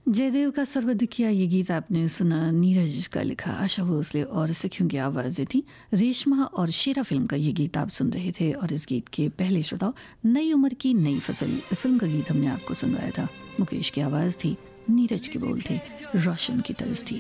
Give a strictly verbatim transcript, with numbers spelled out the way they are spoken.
जयदेव का सर्वदिकिया ये गीत आपने सुना, नीरज का लिखा, आशा भोसले और सखियों की आवाज़ें थी। रेशमा और शेरा फिल्म का ये गीत आप सुन रहे थे और इस गीत के पहले श्रोताओं नई उम्र की नई फसल, इस फिल्म का गीत हमने आपको सुनवाया था। मुकेश की आवाज़ थी, नीरज के बोल थे, रोशन की तर्ज थी।